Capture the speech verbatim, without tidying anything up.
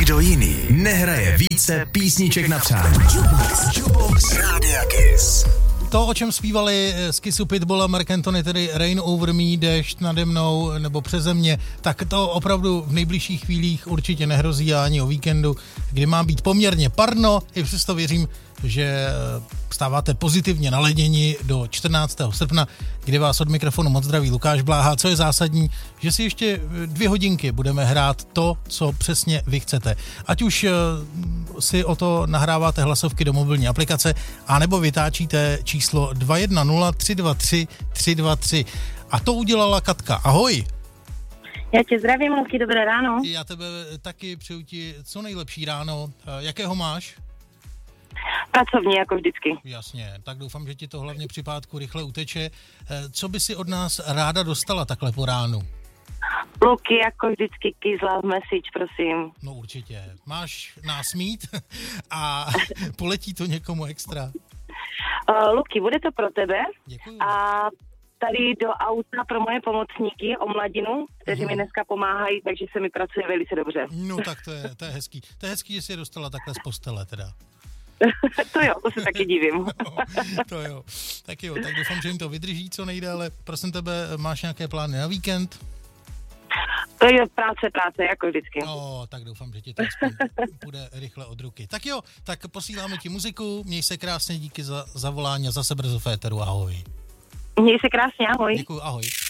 Nikdo jiný nehraje více písniček na přání. Jukebox, Jukebox Rádia Kiss. To, o čem zpívali z Kissu Pitbull a Marc Anthony, tedy Rain Over Me, déšť nade mnou nebo přeze mě, tak to opravdu v nejbližších chvílích určitě nehrozí ani o víkendu, kdy má být poměrně parno. I přesto věřím, že stáváte pozitivně naladěni do čtrnáctého srpna, kdy vás od mikrofonu moc zdraví Lukáš Bláha. Co je zásadní, že si ještě dvě hodinky budeme hrát to, co přesně vy chcete. Ať už si o to nahráváte hlasovky do mobilní aplikace, anebo vytáčíte číslo dva jedna nula tři dva tři tři dva tři. A to udělala Katka. Ahoj! Já tě zdravím, Luky, dobré ráno. Já tebe taky přeju ti co nejlepší ráno. Jakého máš? Pracovní, jako vždycky. Jasně, tak doufám, že ti to hlavně při pátku rychle uteče. Co by si od nás ráda dostala takhle po ránu? Luky, jako vždycky, Kiss Love Message, prosím. No určitě. Máš nás mít a poletí to někomu extra. Uh, Luky, bude to pro tebe. Děkuju. A tady do auta pro moje pomocníky o mladinu, kteří mi dneska pomáhají, takže se mi pracuje velice dobře. No tak to je, to je hezký. To je hezký, že jsi je dostala takhle z postele teda. To jo, to se taky divím. No, to jo. Tak jo, tak doufám, že jim to vydrží co nejdéle. Prosím tebe, máš nějaké plány na víkend? To je práce, práce, jako vždycky. No, tak doufám, že ti to aspoň bude rychle od ruky. Tak jo, tak posíláme ti muziku, měj se krásně, díky za zavolání a zase brzo v éteru, ahoj. Měj se krásně, ahoj. Děkuju, ahoj.